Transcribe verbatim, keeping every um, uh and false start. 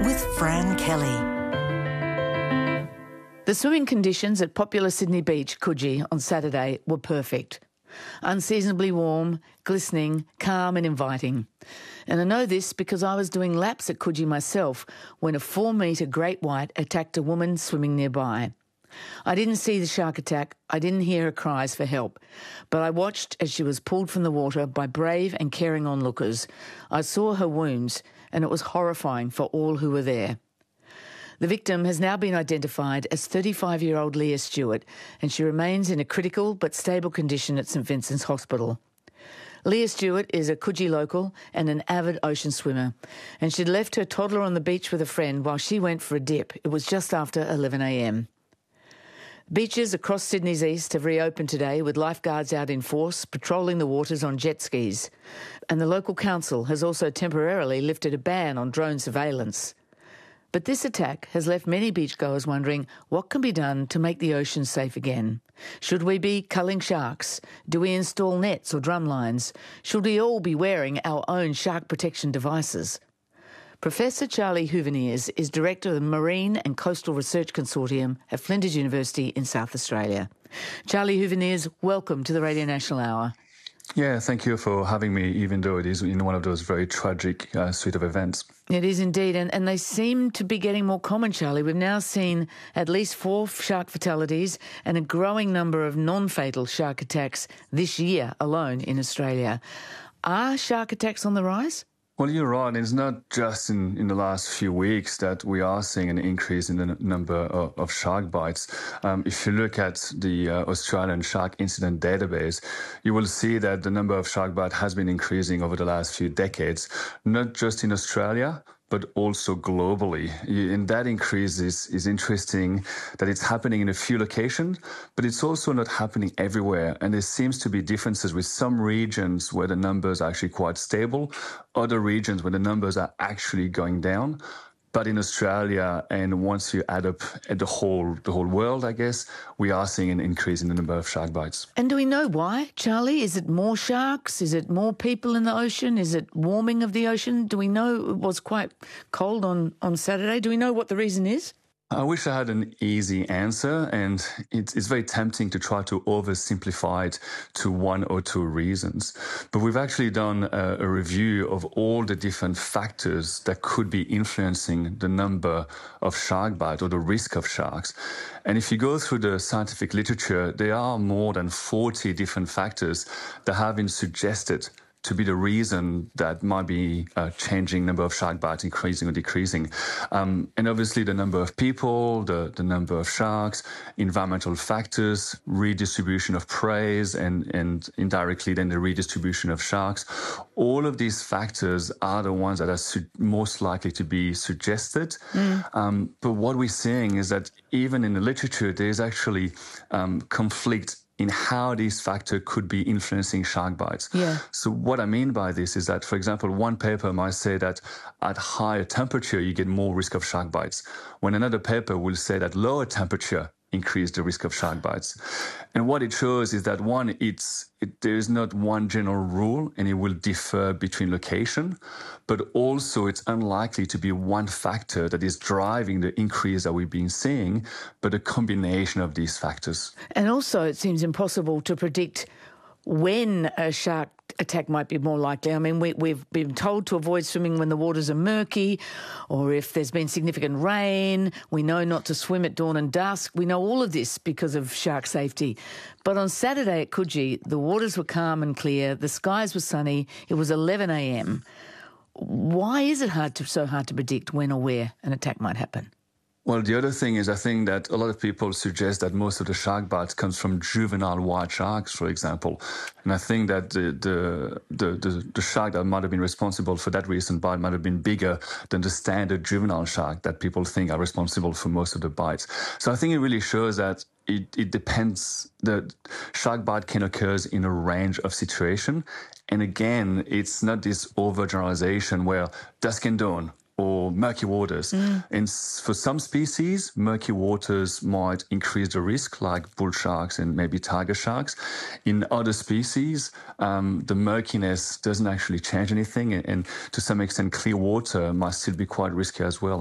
with Fran Kelly. The swimming conditions at popular Sydney beach, Coogee, on Saturday were perfect. Unseasonably warm, glistening, calm and inviting. And I know this because I was doing laps at Coogee myself when a four-metre great white attacked a woman swimming nearby. I didn't see the shark attack, I didn't hear her cries for help, but I watched as she was pulled from the water by brave and caring onlookers. I saw her wounds, and it was horrifying for all who were there. The victim has now been identified as thirty-five-year-old Leah Stewart, and she remains in a critical but stable condition at St Vincent's Hospital. Leah Stewart is a Coogee local and an avid ocean swimmer, and she'd left her toddler on the beach with a friend while she went for a dip. It was just after eleven a m. Beaches across Sydney's east have reopened today with lifeguards out in force, patrolling the waters on jet skis. And the local council has also temporarily lifted a ban on drone surveillance. But this attack has left many beachgoers wondering what can be done to make the ocean safe again. Should we be culling sharks? Do we install nets or drum lines? Should we all be wearing our own shark protection devices? Professor Charlie Huveniers is Director of the Marine and Coastal Research Consortium at Flinders University in South Australia. Charlie Huveniers, welcome to the Radio National Hour. Yeah, thank you for having me, even though it is in one of those very tragic uh, suite of events. It is indeed, and, and they seem to be getting more common, Charlie. We've now seen at least four shark fatalities and a growing number of non-fatal shark attacks this year alone in Australia. Are shark attacks on the rise? Well, you're right. It's not just in, in the last few weeks that we are seeing an increase in the n- number of, of shark bites. Um, if you look at the uh, Australian Shark Incident Database, you will see that the number of shark bites has been increasing over the last few decades, not just in Australia, but also globally. And that increase is, is interesting that it's happening in a few locations, but it's also not happening everywhere. And there seems to be differences with some regions where the numbers are actually quite stable, other regions where the numbers are actually going down. But in Australia, and once you add up the whole the whole world, I guess, we are seeing an increase in the number of shark bites. And do we know why, Charlie? Is it more sharks? Is it more people in the ocean? Is it warming of the ocean? Do we know it was quite cold on, on Saturday? Do we know what the reason is? I wish I had an easy answer, and it's, it's very tempting to try to oversimplify it to one or two reasons. But we've actually done a, a review of all the different factors that could be influencing the number of shark bites or the risk of sharks. And if you go through the scientific literature, there are more than forty different factors that have been suggested to be the reason that might be uh, changing number of shark bites, increasing or decreasing. Um, and obviously the number of people, the, the number of sharks, environmental factors, redistribution of prey, and, and indirectly then the redistribution of sharks. All of these factors are the ones that are su- most likely to be suggested. Mm. Um, but what we're seeing is that even in the literature, there's actually um, conflict in how these factors could be influencing shark bites. Yeah. So what I mean by this is that, for example, one paper might say that at higher temperature, you get more risk of shark bites, when another paper will say that lower temperature increase the risk of shark bites. And what it shows is that, one, it's it, there is not one general rule, and it will differ between location, but also it's unlikely to be one factor that is driving the increase that we've been seeing, but a combination of these factors. And also it seems impossible to predict when a shark attack might be more likely. I mean, we, we've been told to avoid swimming when the waters are murky, or if there's been significant rain. We know not to swim at dawn and dusk. We know all of this because of shark safety. But on Saturday at Coogee, the waters were calm and clear, the skies were sunny, it was eleven a m. Why is it hard to, so hard to predict when or where an attack might happen? Well, the other thing is, I think that a lot of people suggest that most of the shark bites comes from juvenile white sharks, for example. And I think that the, the, the, the, the shark that might have been responsible for that recent bite might have been bigger than the standard juvenile shark that people think are responsible for most of the bites. So I think it really shows that it, it depends. The shark bite can occur in a range of situations. And again, it's not this overgeneralization where dusk and dawn or murky waters. Mm. And for some species, murky waters might increase the risk, like bull sharks and maybe tiger sharks. In other species, um, the murkiness doesn't actually change anything. And, and to some extent, clear water might still be quite risky as well.